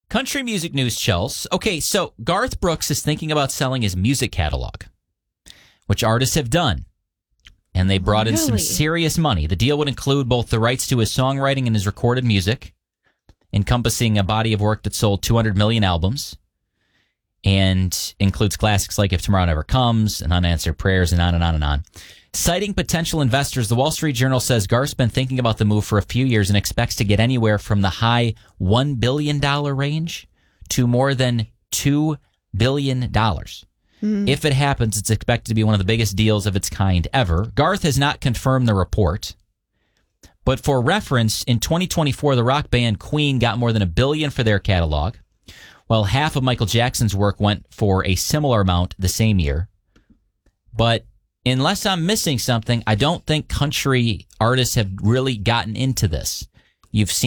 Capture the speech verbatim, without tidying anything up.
Country music news, Chels. Okay, so Garth Brooks is thinking about selling his music catalog, which artists have done. And they brought in Really? some serious money. The deal would include both the rights to his songwriting and his recorded music, encompassing a body of work that sold two hundred million albums, and includes classics like If Tomorrow Never Comes and Unanswered Prayers and on and on and on. Citing potential investors, the Wall Street Journal says Garth's been thinking about the move for a few years and expects to get anywhere from the high one billion dollars range to more than two billion dollars. Mm. If it happens, it's expected to be one of the biggest deals of its kind ever. Garth has not confirmed the report. But for reference, in twenty twenty-four, the rock band Queen got more than a billion for their catalog, while half of Michael Jackson's work went for a similar amount the same year. But unless I'm missing something, I don't think country artists have really gotten into this. You've seen